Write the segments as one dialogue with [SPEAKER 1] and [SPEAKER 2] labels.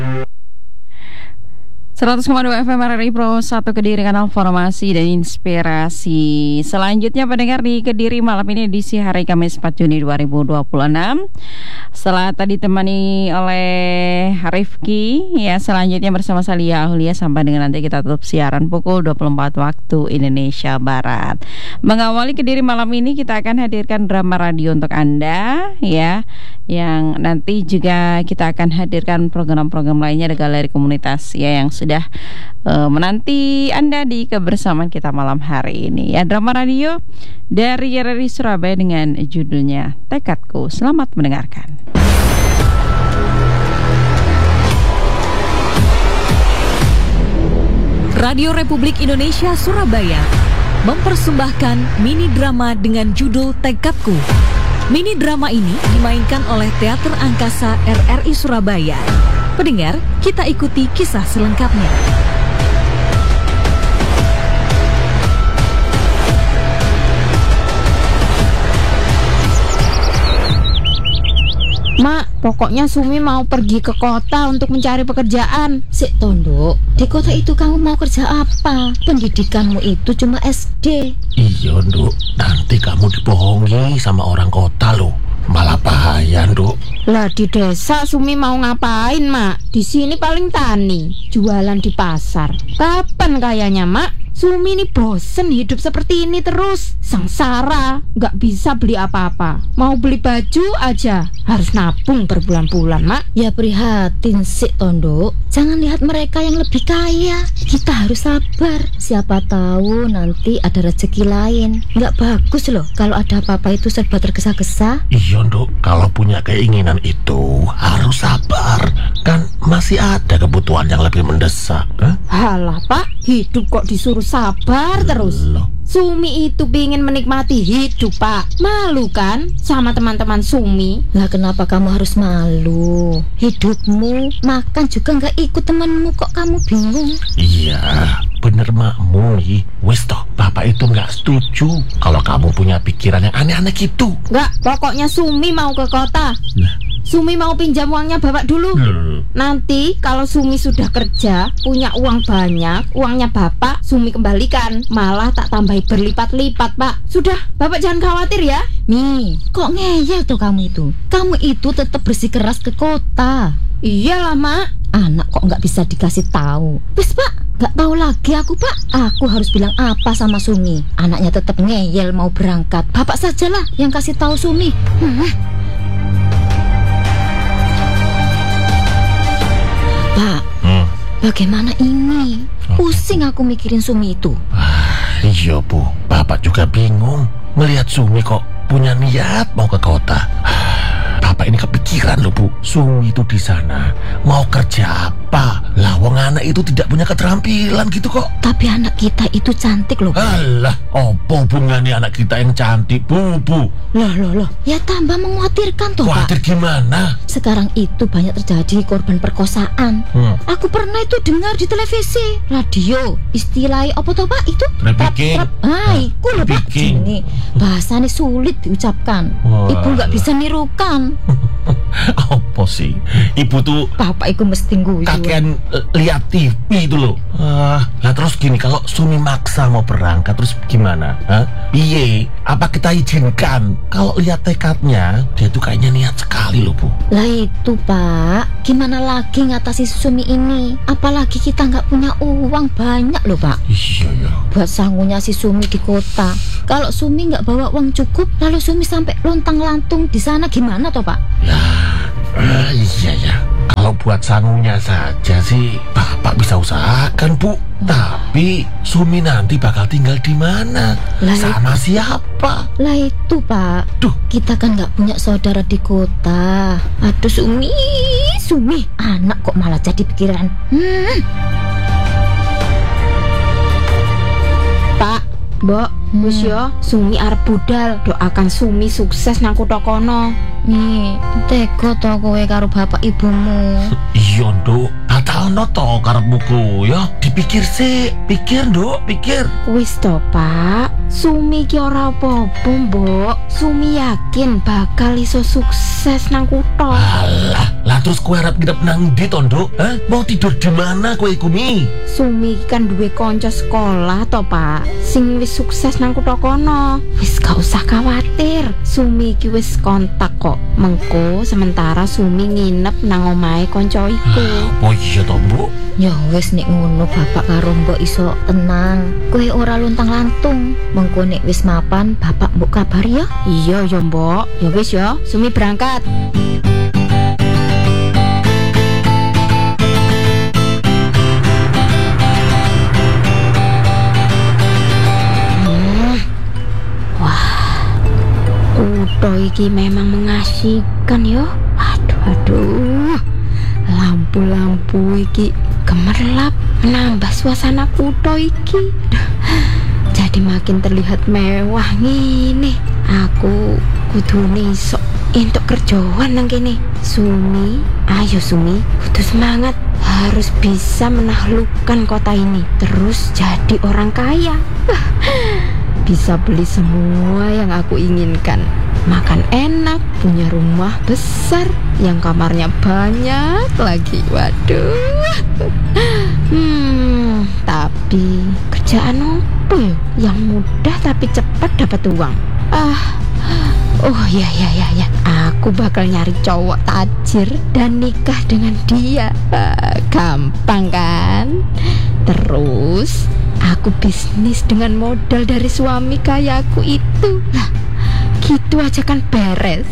[SPEAKER 1] 100,2 FM RRI Pro 1 Kediri, kanal Formasi dan Inspirasi. Selanjutnya pendengar di Kediri malam ini edisi hari Kamis 4 Juni 2026. Setelah tadi ditemani oleh Rifki, ya selanjutnya bersama saya Aulia sampai dengan nanti kita tutup siaran pukul 24 waktu Indonesia Barat. Mengawali Kediri malam ini kita akan hadirkan drama radio untuk Anda, ya, yang nanti juga kita akan hadirkan program-program lainnya dari galeri komunitas, ya, yang sudah menanti Anda di kebersamaan kita malam hari ini, ya. Drama radio dari RRI Surabaya dengan judulnya Tekadku. Selamat mendengarkan.
[SPEAKER 2] Radio Republik Indonesia Surabaya mempersembahkan mini drama dengan judul Tekadku. Mini drama ini dimainkan oleh Teater Angkasa RRI Surabaya. Pendengar, kita ikuti kisah selengkapnya.
[SPEAKER 3] Mak, pokoknya Sumi mau pergi ke kota untuk mencari pekerjaan.
[SPEAKER 4] Sik Tondo, di kota itu kamu mau kerja apa? Pendidikanmu itu cuma SD.
[SPEAKER 5] Iya, Nduk. Nanti kamu dibohongi sama orang kota loh. Malah bahaya, Nduk.
[SPEAKER 3] Lah di desa Sumi mau ngapain, Mak? Di sini paling tani, jualan di pasar. Kapan kayaknya, Mak? Sumi ini bosen hidup seperti ini terus. Sengsara, gak bisa beli apa-apa. Mau beli baju aja harus nabung berbulan-bulan, Mak.
[SPEAKER 4] Ya prihatin sih Tondo. Jangan lihat mereka yang lebih kaya. Kita harus sabar. Siapa tahu nanti ada rezeki lain. Gak bagus loh kalau ada apa-apa itu serba tergesa-gesa.
[SPEAKER 5] Iya, Nduk. Kalau punya keinginan itu harus sabar. Kan masih ada kebutuhan yang lebih mendesak.
[SPEAKER 3] Halah, Pak, hidup kok disuruh sabar terus.
[SPEAKER 5] Loh.
[SPEAKER 3] Sumi itu pingin menikmati hidup, Pak. Malu kan sama teman-teman Sumi?
[SPEAKER 4] Lah kenapa kamu harus malu? Hidupmu, makan juga gak ikut temanmu, kok kamu bingung?
[SPEAKER 5] Iya, bener makmu. Wis toh, bapak itu gak setuju kalau kamu punya pikiran yang aneh-aneh gitu.
[SPEAKER 3] Enggak, pokoknya Sumi mau ke kota. Sumi mau pinjam uangnya bapak dulu. Nanti kalau Sumi sudah kerja, punya uang banyak, uangnya bapak Sumi kembalikan. Malah tak tambahi berlipat-lipat, Pak. Sudah, bapak jangan khawatir ya.
[SPEAKER 4] Nih, kok ngeyel tuh kamu itu? Kamu itu tetap bersikeras ke kota.
[SPEAKER 3] Iyalah, Mak.
[SPEAKER 4] Anak kok nggak bisa dikasih tahu. Wis, Pak, nggak tahu lagi aku, Pak. Aku harus bilang apa sama Sumi? Anaknya tetap ngeyel mau berangkat. Bapak sajalah yang kasih tahu Sumi. Pak, bagaimana ini? Pusing aku mikirin Sumi itu.
[SPEAKER 5] Iya, Bu. Bapak juga bingung melihat Sumi kok punya niat mau ke kota. Bapak ini kepikiran loh, Bu. Sumi itu di sana mau kerja apa? Lah wong anak itu tidak punya keterampilan gitu kok.
[SPEAKER 4] Tapi anak kita itu cantik loh.
[SPEAKER 5] Alah, opo hubungannya anak kita yang cantik, Bu?
[SPEAKER 4] Loh. Ya tambah mengkhawatirkan toh, Pak.
[SPEAKER 5] Khawatir gimana?
[SPEAKER 4] Sekarang itu banyak terjadi korban perkosaan. Aku pernah itu dengar di televisi, radio. Istilahnya apa toh, Pak? Itu
[SPEAKER 5] Trafficking.
[SPEAKER 4] Iku loh, Pak. Ini bahasanya sulit diucapkan. Ibu nggak bisa nirukan.
[SPEAKER 5] Apa sih? Ibu tuh
[SPEAKER 4] Bapak itu mesti guyu.
[SPEAKER 5] kakean lihat TV itu loh. Lah terus gini, kalau Sumi maksa mau berangkat terus gimana? Iye, apa kita izinkan? Kalau lihat tekadnya, dia tuh kayaknya niat sekali loh, Bu.
[SPEAKER 4] Lah itu, Pak, gimana lagi ngatasi Sumi ini? Apalagi kita nggak punya uang banyak loh, Pak.
[SPEAKER 5] Iya ya.
[SPEAKER 4] Buat sangunya si Sumi di kota. Kalau Sumi nggak bawa uang cukup, lalu Sumi sampai lontang-lantung di sana gimana toh, Pak?
[SPEAKER 5] Iya ya. Kalau buat sangunya saja sih Bapak bisa usahakan, Bu. Tapi Sumi nanti bakal tinggal di mana? Sama siapa?
[SPEAKER 4] Lah itu, Pak.
[SPEAKER 5] Duh,
[SPEAKER 4] kita kan nggak punya saudara di kota. Aduh, Sumi, anak kok malah jadi pikiran.
[SPEAKER 3] Pak, Mbok, wis yo, Sumi arep budal. Doakan Sumi sukses nang kutha kono.
[SPEAKER 4] Nih, tega to kowe karo bapak ibumu.
[SPEAKER 5] iya, Nduk. Batal ngono to karepmu ya. Dipikir sih, pikir Nduk, pikir.
[SPEAKER 3] Wis to Pak, Sumi ki ora apa-apa Mbok. Sumi yakin bakal iso sukses nang kutha.
[SPEAKER 5] Alah, lah terus kowe arep nginep nang ndi to Nduk? Hah? Mau tidur di mana kowe iku Mi?
[SPEAKER 3] Sumi kan duwe kanca sekolah to Pak, sing wis sukses nang kutha kono. Wis gak usah khawatir, Sumi ki wis kontak kok. Mengko sementara Sumi nginep nang omahe kanca iku.
[SPEAKER 5] Oh iya to, Bu?
[SPEAKER 4] Ya wis nek ngono bapak karo mbok iso tenang. Kowe ora luntang-lantung. Mengko nek wis mapan bapak mbok kabari ya.
[SPEAKER 3] Iya ya Mbok, ya wis ya, Sumi berangkat. Kutha iki memang mengasihkan ya. Aduh. Lampu-lampu iki gemerlap menambah suasana kutha iki. Jadi makin terlihat mewah ngene. Aku kudune iso entuk kerjaan nang kene. Sumi, ayo Sumi, kudu semangat. Harus bisa menaklukkan kota ini. Terus jadi orang kaya. Bisa beli semua yang aku inginkan. Makan enak, punya rumah besar, yang kamarnya banyak lagi. Waduh. Tapi kerjaan apa ya? Yang mudah tapi cepat dapat uang. Oh ya. Aku bakal nyari cowok tajir dan nikah dengan dia. Gampang kan? Terus aku bisnis dengan modal dari suami kayaku itu. Lah, gitu aja kan beres.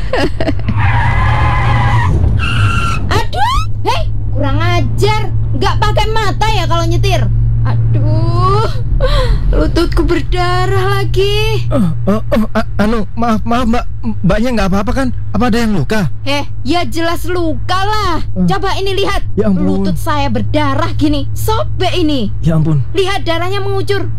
[SPEAKER 3] Aduh, hei, kurang ajar. Nggak pakai mata ya kalau nyetir. Aduh, lututku berdarah lagi.
[SPEAKER 6] Maaf mbaknya nggak apa-apa kan? Apa ada yang luka?
[SPEAKER 3] Ya jelas luka lah. Coba ini lihat.
[SPEAKER 6] Ya ampun.
[SPEAKER 3] Lutut saya berdarah gini, sobek ini.
[SPEAKER 6] Ya ampun.
[SPEAKER 3] Lihat darahnya mengucur.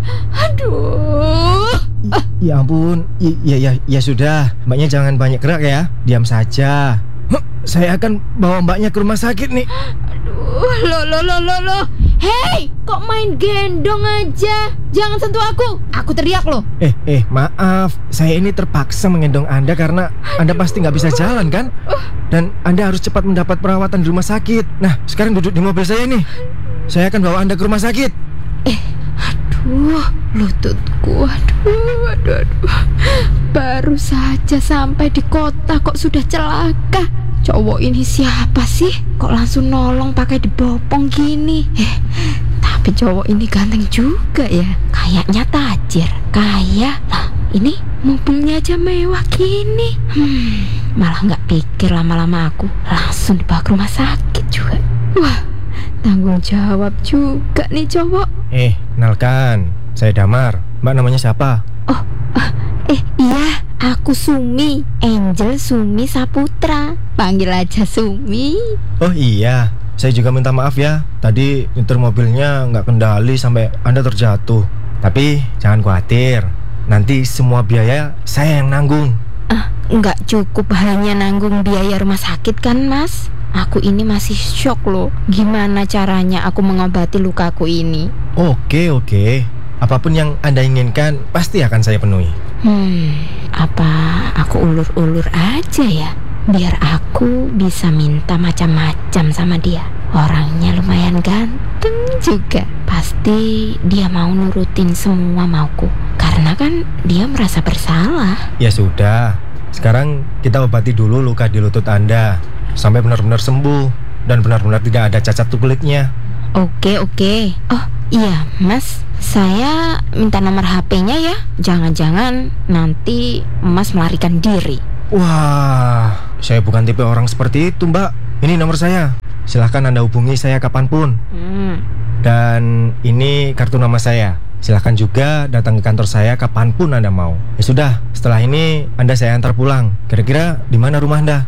[SPEAKER 3] Aduh.
[SPEAKER 6] Ya ampun. Ya sudah, mbaknya jangan banyak gerak ya. Diam saja. Saya akan bawa mbaknya ke rumah sakit nih.
[SPEAKER 3] Aduh, loh. Hei, kok main gendong aja? Jangan sentuh aku. Aku teriak loh.
[SPEAKER 6] Maaf. Saya ini terpaksa mengendong Anda karena Anda pasti nggak bisa jalan kan? Dan Anda harus cepat mendapat perawatan di rumah sakit. Nah, sekarang duduk di mobil saya nih. Saya akan bawa Anda ke rumah sakit.
[SPEAKER 3] Aduh, lututku. Aduh. Baru saja sampai di kota kok sudah celaka. Cowok ini siapa sih? Kok langsung nolong pakai dibopong gini? Tapi cowok ini ganteng juga ya. Kayaknya tajir. Kaya. Lah, ini mobilnya aja mewah gini. Malah nggak pikir lama-lama aku langsung dibawa ke rumah sakit juga. Wah, tanggung jawab juga nih cowok.
[SPEAKER 6] Kenalkan, saya Damar. Mbak namanya siapa?
[SPEAKER 3] Iya, aku Sumi, Angel Sumi Saputra. Panggil aja Sumi.
[SPEAKER 6] Oh iya, saya juga minta maaf ya. Tadi nyetir mobilnya nggak kendali sampai Anda terjatuh. Tapi jangan khawatir, nanti semua biaya saya yang nanggung.
[SPEAKER 3] Nggak cukup hanya nanggung biaya rumah sakit kan Mas? Aku ini masih shock loh. Gimana caranya aku mengobati lukaku ini?
[SPEAKER 6] Oke. Apapun yang Anda inginkan pasti akan saya penuhi.
[SPEAKER 3] Apa aku ulur-ulur aja ya? Biar aku bisa minta macam-macam sama dia. Orangnya lumayan ganteng juga. Pasti dia mau nurutin semua mauku. Karena kan dia merasa bersalah.
[SPEAKER 6] Ya sudah, sekarang kita obati dulu luka di lutut Anda sampai benar-benar sembuh dan benar-benar tidak ada cacat kulitnya.
[SPEAKER 3] Oke. Oh iya Mas, saya minta nomor HP-nya ya. Jangan-jangan nanti Mas melarikan diri.
[SPEAKER 6] Wah, saya bukan tipe orang seperti itu Mbak. Ini nomor saya. Silahkan Anda hubungi saya kapanpun. Dan ini kartu nama saya. Silahkan juga datang ke kantor saya kapanpun Anda mau. Ya sudah, setelah ini Anda saya antar pulang. Kira-kira di mana rumah Anda?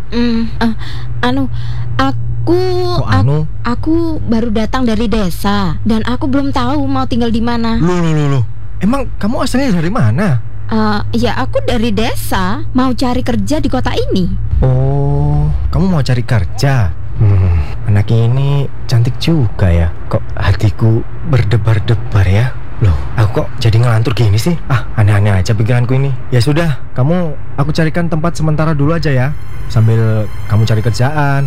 [SPEAKER 3] Aku baru datang dari desa dan aku belum tahu mau tinggal di mana.
[SPEAKER 6] Loh. Emang kamu asalnya dari mana?
[SPEAKER 3] Ya aku dari desa, mau cari kerja di kota ini.
[SPEAKER 6] Oh, kamu mau cari kerja? Anak ini cantik juga ya. Kok hatiku berdebar-debar ya. Loh, aku kok jadi ngelantur gini sih? Aneh-aneh aja pikiranku ini. Ya sudah, aku carikan tempat sementara dulu aja ya, sambil kamu cari kerjaan.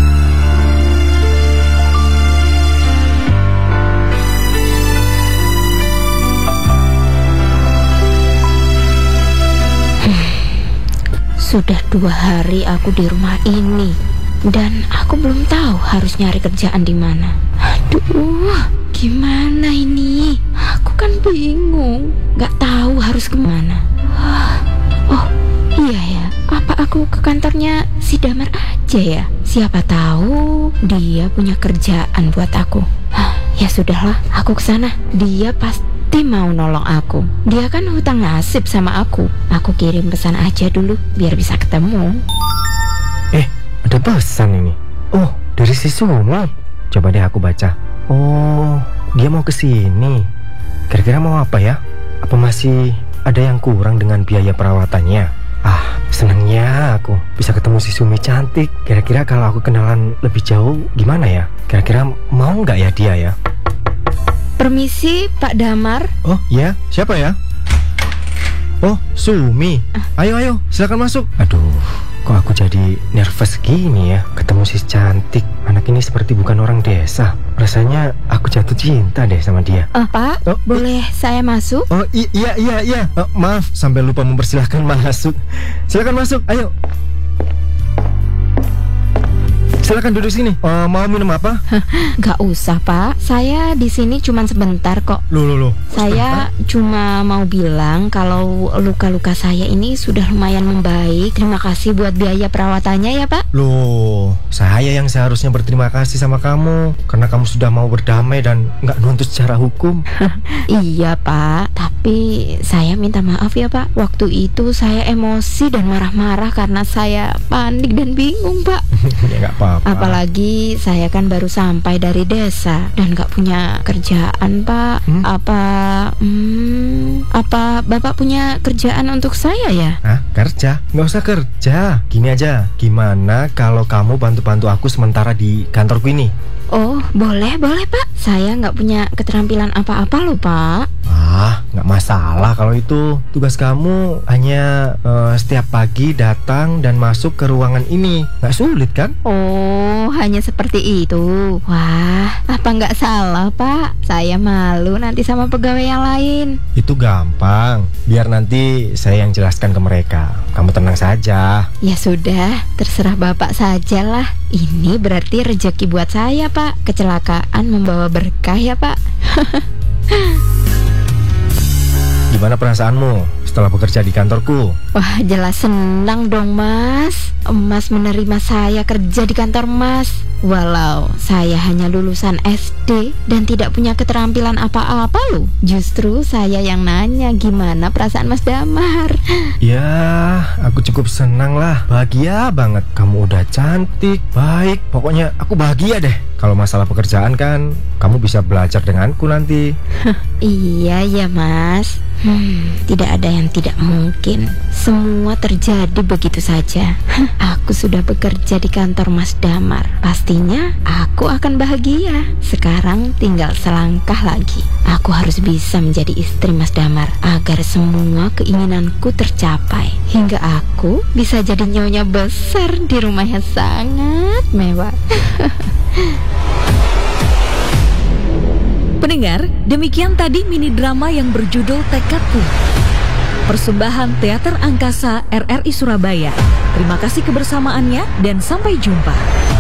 [SPEAKER 3] Sudah 2 hari aku di rumah ini dan aku belum tahu harus nyari kerjaan di mana. Aduh, gimana ini? Aku kan bingung, gak tahu harus kemana. Oh, iya ya, apa aku ke kantornya si Damar aja ya? Siapa tahu dia punya kerjaan buat aku. Ya sudahlah, aku kesana. Dia pasti mau nolong aku. Dia kan hutang nasib sama aku. Aku kirim pesan aja dulu biar bisa ketemu.
[SPEAKER 6] Ada pesan ini. Oh, dari si Sumi. Coba deh aku baca. Oh, dia mau kesini. Kira-kira mau apa ya? Apa masih ada yang kurang dengan biaya perawatannya? Senangnya aku bisa ketemu si Sumi cantik. Kira-kira kalau aku kenalan lebih jauh gimana ya? Kira-kira mau nggak ya dia ya?
[SPEAKER 3] Permisi, Pak Damar.
[SPEAKER 6] Oh, ya, siapa ya? Oh, Sumi. Ayo, silakan masuk. Aduh, kok aku jadi nervous gini ya ketemu si cantik. Anak ini seperti bukan orang desa. Rasanya aku jatuh cinta deh sama dia.
[SPEAKER 3] Pak, boleh saya masuk?
[SPEAKER 6] Oh, iya. Maaf, sampai lupa mempersilahkan masuk. Silakan masuk, ayo. Silakan duduk sini. Mau minum apa?
[SPEAKER 3] Gak usah, Pak. Saya di sini cuma sebentar kok.
[SPEAKER 6] Loh.
[SPEAKER 3] Saya cuma mau bilang kalau luka-luka saya ini sudah lumayan membaik. Terima kasih buat biaya perawatannya ya, Pak.
[SPEAKER 6] Loh, saya yang seharusnya berterima kasih sama kamu karena kamu sudah mau berdamai dan nggak nuntut secara hukum.
[SPEAKER 3] Iya, Pak. Tapi saya minta maaf ya, Pak. Waktu itu saya emosi dan marah-marah karena saya panik dan bingung, Pak.
[SPEAKER 6] Ya nggak apa-apa.
[SPEAKER 3] Apalagi saya kan baru sampai dari desa dan gak punya kerjaan, Pak. Apa Bapak punya kerjaan untuk saya ya?
[SPEAKER 6] Kerja? Nggak usah kerja. Gini aja, gimana kalau kamu bantu-bantu aku sementara di kantorku ini?
[SPEAKER 3] Oh, boleh Pak. Saya nggak punya keterampilan apa-apa loh, Pak.
[SPEAKER 6] Nggak masalah kalau itu. Tugas kamu hanya setiap pagi datang dan masuk ke ruangan ini. Nggak sulit kan?
[SPEAKER 3] Oh, hanya seperti itu. Wah, apa nggak salah, Pak? Saya malu nanti sama pegawai yang lain.
[SPEAKER 6] Itu gampang. Biar nanti saya yang jelaskan ke mereka. Kamu tenang saja.
[SPEAKER 3] Ya sudah, terserah Bapak sajalah. Ini berarti rezeki buat saya, Pak. Kecelakaan membawa berkah ya, Pak.
[SPEAKER 6] Gimana perasaanmu setelah bekerja di kantorku?
[SPEAKER 3] Wah, jelas senang dong, Mas. Mas menerima saya kerja di kantor Mas. Walau saya hanya lulusan SD dan tidak punya keterampilan apa-apa loh. Justru saya yang nanya gimana perasaan Mas Damar.
[SPEAKER 6] Ya, aku cukup senang lah. Bahagia banget. Kamu udah cantik, baik. Pokoknya aku bahagia deh. Kalau masalah pekerjaan kan, kamu bisa belajar denganku nanti.
[SPEAKER 3] Iya ya, Mas. Tidak ada yang tidak mungkin. Semua terjadi begitu saja. Aku sudah bekerja di kantor Mas Damar. Pastinya aku akan bahagia. Sekarang tinggal selangkah lagi. Aku harus bisa menjadi istri Mas Damar agar semua keinginanku tercapai. Hingga aku bisa jadi nyonya besar di rumah yang sangat mewah.
[SPEAKER 2] Pendengar, demikian tadi mini drama yang berjudul Tekadku. Persembahan Teater Angkasa RRI Surabaya. Terima kasih kebersamaannya dan sampai jumpa.